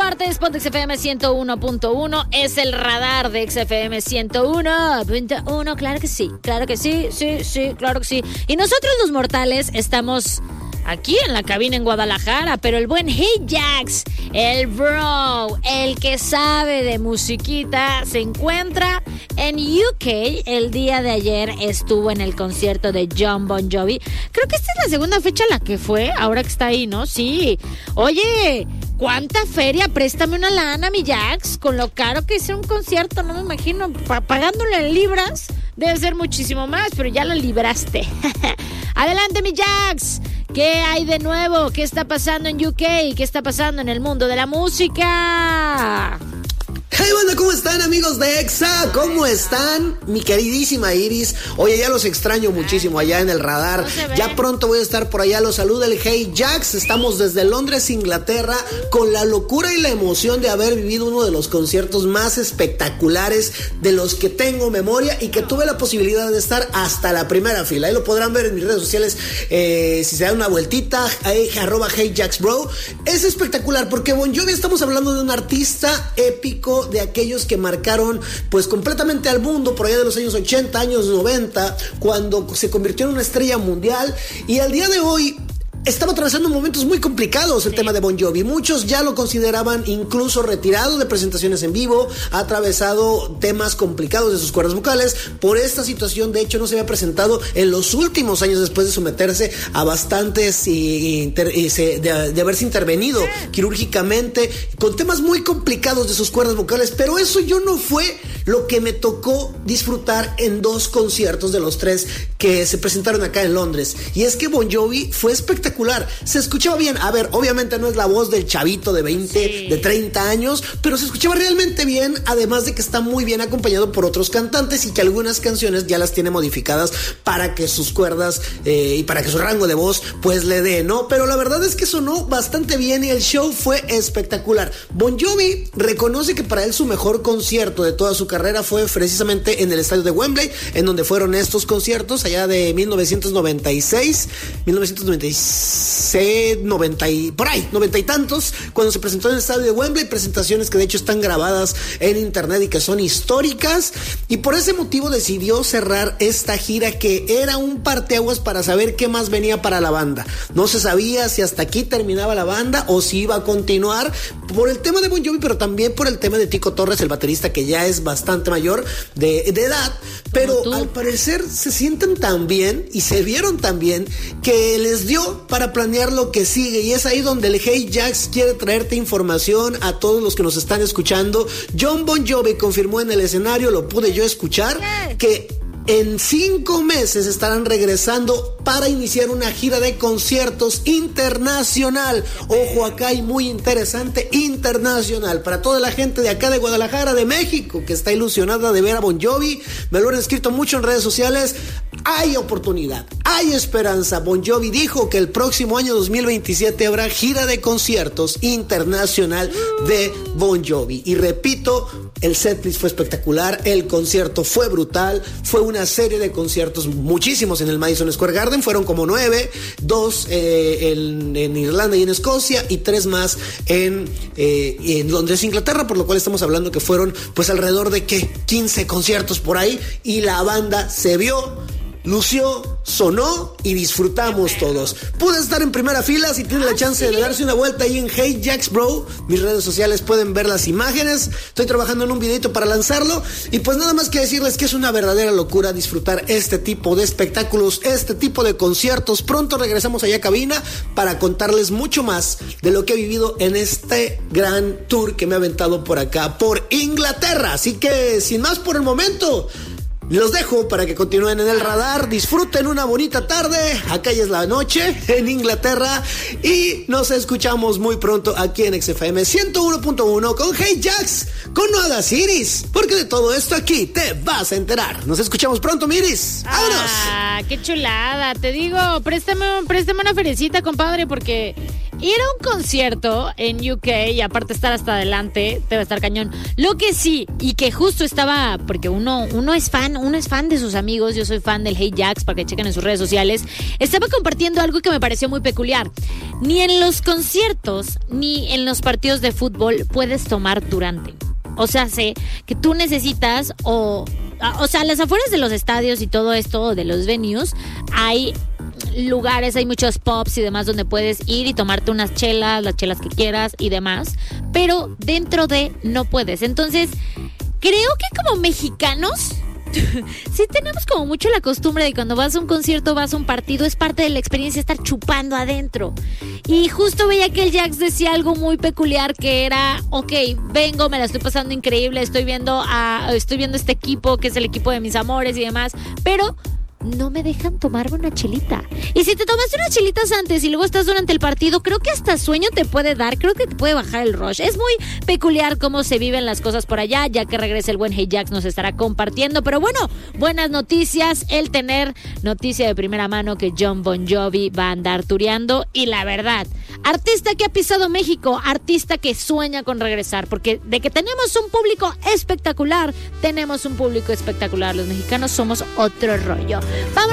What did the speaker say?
partes, ponte XFM 101.1, es el radar de XFM 101.1, claro que sí, claro que sí, claro que sí. Y nosotros los mortales estamos aquí en la cabina en Guadalajara, pero el buen Hey Jax, el bro, el que sabe de musiquita, se encuentra en UK. El día de ayer estuvo en el concierto de Jon Bon Jovi. Creo que esta es la segunda fecha a la que fue, ahora que está ahí, ¿no? Sí. Oye, ¿cuánta feria? Préstame una lana, mi Jax, con lo caro que es un concierto, no me imagino, pagándole en libras, debe ser muchísimo más, pero ya lo libraste. Adelante, mi Jax. ¿Qué hay de nuevo? ¿Qué está pasando en UK? ¿Qué está pasando en el mundo de la música? Hey, banda, ¿cómo están, amigos de EXA? ¿Cómo están? Mi queridísima Iris. Oye, ya los extraño muchísimo allá en el radar. No ya pronto voy a estar por allá. Los saluda el Hey Jax. Estamos desde Londres, Inglaterra, con la locura y la emoción de haber vivido uno de los conciertos más espectaculares de los que tengo memoria y que tuve la posibilidad de estar hasta la primera fila. Ahí lo podrán ver en mis redes sociales. Si se dan una vueltita, @HeyJaxBro. Es espectacular porque Bon Jovi, estamos hablando de un artista épico, de aquellos que marcaron pues completamente al mundo por allá de los años 80, años 90, cuando se convirtió en una estrella mundial, y al día de hoy estaba atravesando momentos muy complicados el tema de Bon Jovi. Muchos ya lo consideraban incluso retirado de presentaciones en vivo. Ha atravesado temas complicados de sus cuerdas vocales. Por esta situación, de hecho, no se había presentado en los últimos años después de someterse a bastantes de haberse intervenido quirúrgicamente con temas muy complicados de sus cuerdas vocales. Pero eso yo no fue lo que me tocó disfrutar en 2 conciertos de los 3 que se presentaron acá en Londres. Y es que Bon Jovi fue espectacular. Se escuchaba bien. A ver, obviamente no es la voz del chavito de 20, de 30 años, pero se escuchaba realmente bien, además de que está muy bien acompañado por otros cantantes y que algunas canciones ya las tiene modificadas para que sus cuerdas y para que su rango de voz pues le dé, ¿no? Pero la verdad es que sonó bastante bien y el show fue espectacular. Bon Jovi reconoce que para él su mejor concierto de toda su carrera fue precisamente en el estadio de Wembley, en donde fueron estos conciertos allá de 1996, 90 y tantos, cuando se presentó en el estadio de Wembley, presentaciones que de hecho están grabadas en internet y que son históricas, y por ese motivo decidió cerrar esta gira, que era un parteaguas para saber qué más venía para la banda. No se sabía si hasta aquí terminaba la banda o si iba a continuar, por el tema de Bon Jovi, pero también por el tema de Tico Torres, el baterista, que ya es bastante mayor de edad, pero al parecer se sienten tan bien y se vieron tan bien que les dio para planear lo que sigue, y es ahí donde el Hey Jax quiere traerte información a todos los que nos están escuchando. Jon Bon Jovi confirmó en el escenario, lo pude yo escuchar, que en 5 meses estarán regresando para iniciar una gira de conciertos internacional. Ojo, acá hay muy interesante, internacional, para toda la gente de acá de Guadalajara, de México, que está ilusionada de ver a Bon Jovi. Me lo han escrito mucho en redes sociales. Hay oportunidad, hay esperanza. Bon Jovi dijo que el próximo año 2027 habrá gira de conciertos internacional de Bon Jovi. Y repito, el setlist fue espectacular, el concierto fue brutal, fue una serie de conciertos, muchísimos en el Madison Square Garden, fueron como 9, 2 en Irlanda y en Escocia, y 3 más en Londres, Inglaterra, por lo cual estamos hablando que fueron pues alrededor de 15 conciertos por ahí, y la banda se vio, lució, sonó y disfrutamos todos. Pude estar en primera fila. Si tienen la chance de darse una vuelta ahí en Hey Jax Bro, mis redes sociales, pueden ver las imágenes. Estoy trabajando en un videito para lanzarlo, y pues nada más que decirles que es una verdadera locura disfrutar este tipo de espectáculos, este tipo de conciertos. Pronto regresamos allá a cabina para contarles mucho más de lo que he vivido en este gran tour que me ha aventado por acá, por Inglaterra. Así que sin más por el momento, los dejo para que continúen en el radar. Disfruten una bonita tarde. Acá ya es la noche en Inglaterra, y nos escuchamos muy pronto aquí en XFM 101.1 con Hey Jax, con No Hagas Iris, porque de todo esto aquí te vas a enterar. Nos escuchamos pronto, Iris. ¡Vámonos! Qué chulada. Te digo, préstame una feriecita, compadre, porque ir a un concierto en UK y aparte estar hasta adelante, debe estar cañón. Lo que sí, y que justo estaba, porque uno es fan de sus amigos, yo soy fan del Hey Jax, para que chequen en sus redes sociales, estaba compartiendo algo que me pareció muy peculiar. Ni en los conciertos, ni en los partidos de fútbol puedes tomar durante. O sea, sé que tú necesitas, o sea, a las afueras de los estadios y todo esto, de los venues, hay lugares, hay muchos pubs y demás donde puedes ir y tomarte unas chelas, las chelas que quieras y demás, pero dentro de no puedes. Entonces, creo que como mexicanos sí tenemos como mucho la costumbre de cuando vas a un concierto, vas a un partido, es parte de la experiencia estar chupando adentro. Y justo veía que el Jax decía algo muy peculiar que era, ok, vengo, me la estoy pasando increíble, estoy viendo este equipo que es el equipo de mis amores y demás, pero no me dejan tomarme una chelita. Y si te tomaste unas chelitas antes y luego estás durante el partido, creo que hasta sueño te puede dar, creo que te puede bajar el rush. Es muy peculiar cómo se viven las cosas por allá, ya que regrese el buen Hey Jax nos estará compartiendo. Pero bueno, buenas noticias, el tener noticia de primera mano que Jon Bon Jovi va a andar tureando. Y la verdad, artista que ha pisado México, artista que sueña con regresar, porque de que tenemos un público espectacular, tenemos un público espectacular. Los mexicanos somos otro rollo. Vámonos